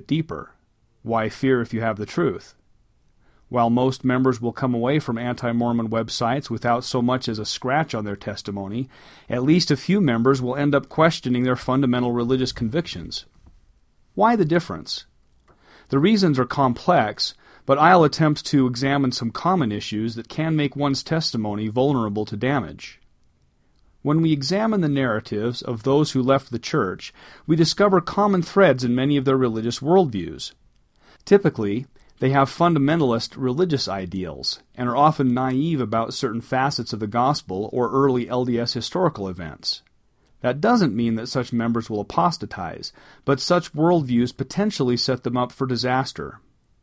bit deeper. Why fear if you have the truth? While most members will come away from anti-Mormon websites without so much as a scratch on their testimony, at least a few members will end up questioning their fundamental religious convictions. Why the difference? The reasons are complex, but I'll attempt to examine some common issues that can make one's testimony vulnerable to damage. When we examine the narratives of those who left the church, we discover common threads in many of their religious worldviews. Typically, they have fundamentalist religious ideals and are often naive about certain facets of the gospel or early LDS historical events. That doesn't mean that such members will apostatize, but such worldviews potentially set them up for disaster.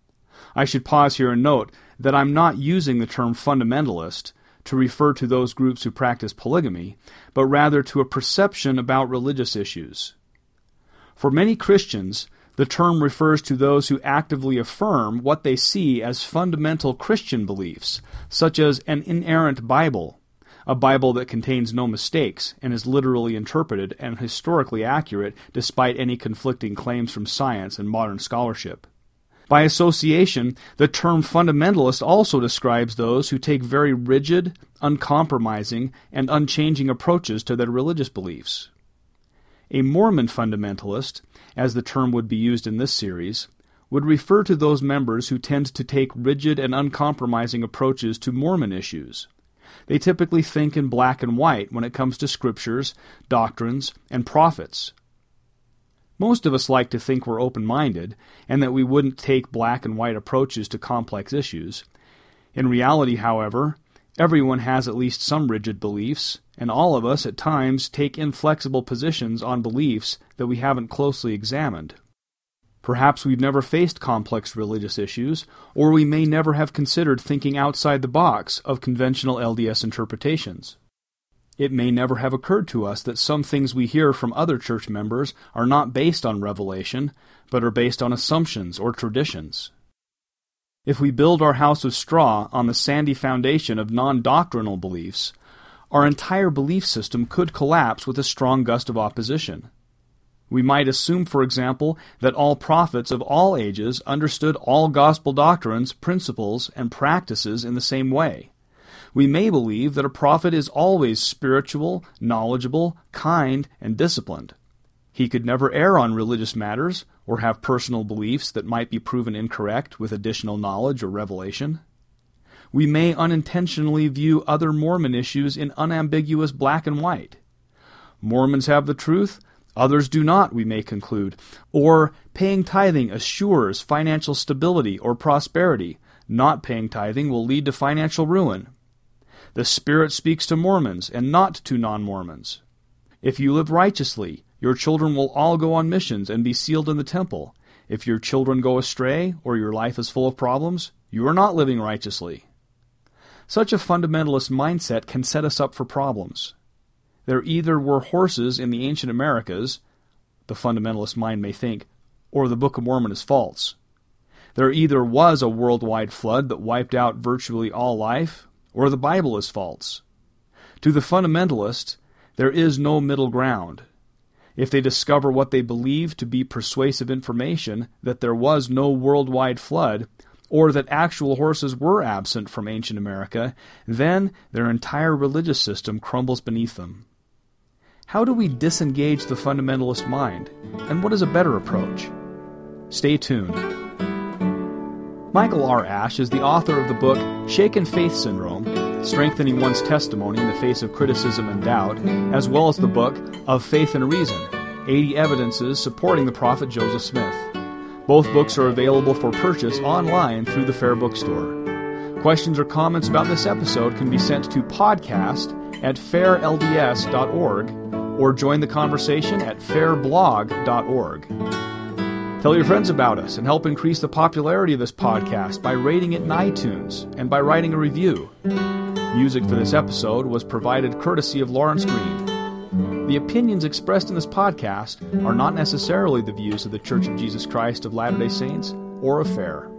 I should pause here and note that I'm not using the term fundamentalist to refer to those groups who practice polygamy, but rather to a perception about religious issues. For many Christians, the term refers to those who actively affirm what they see as fundamental Christian beliefs, such as an inerrant Bible, a Bible that contains no mistakes and is literally interpreted and historically accurate despite any conflicting claims from science and modern scholarship. By association, the term fundamentalist also describes those who take very rigid, uncompromising, and unchanging approaches to their religious beliefs. A Mormon fundamentalist, as the term would be used in this series, would refer to those members who tend to take rigid and uncompromising approaches to Mormon issues. They typically think in black and white when it comes to scriptures, doctrines, and prophets. Most of us like to think we're open-minded, and that we wouldn't take black and white approaches to complex issues. In reality, however, everyone has at least some rigid beliefs, and all of us at times take inflexible positions on beliefs that we haven't closely examined. Perhaps we've never faced complex religious issues, or we may never have considered thinking outside the box of conventional LDS interpretations. It may never have occurred to us that some things we hear from other church members are not based on revelation, but are based on assumptions or traditions. If we build our house of straw on the sandy foundation of non-doctrinal beliefs, our entire belief system could collapse with a strong gust of opposition. We might assume, for example, that all prophets of all ages understood all gospel doctrines, principles, and practices in the same way. We may believe that a prophet is always spiritual, knowledgeable, kind, and disciplined. He could never err on religious matters or have personal beliefs that might be proven incorrect with additional knowledge or revelation. We may unintentionally view other Mormon issues in unambiguous black and white. Mormons have the truth, others do not, we may conclude. Or paying tithing assures financial stability or prosperity. Not paying tithing will lead to financial ruin. The Spirit speaks to Mormons and not to non-Mormons. If you live righteously, your children will all go on missions and be sealed in the temple. If your children go astray or your life is full of problems, you are not living righteously. Such a fundamentalist mindset can set us up for problems. There either were horses in the ancient Americas, the fundamentalist mind may think, or the Book of Mormon is false. There either was a worldwide flood that wiped out virtually all life, or the Bible is false. To the fundamentalist, there is no middle ground. If they discover what they believe to be persuasive information, that there was no worldwide flood, or that actual horses were absent from ancient America, then their entire religious system crumbles beneath them. How do we disengage the fundamentalist mind, and what is a better approach? Stay tuned. Michael R. Ash is the author of the book Shaken Faith Syndrome, Strengthening One's Testimony in the Face of Criticism and Doubt, as well as the book Of Faith and Reason, 80 Evidences Supporting the Prophet Joseph Smith. Both books are available for purchase online through the Fair Bookstore. Questions or comments about this episode can be sent to podcast@fairlds.org or join the conversation at fairblog.org. Tell your friends about us and help increase the popularity of this podcast by rating it in iTunes and by writing a review. Music for this episode was provided courtesy of Lawrence Green. The opinions expressed in this podcast are not necessarily the views of the Church of Jesus Christ of Latter-day Saints or of FAIR.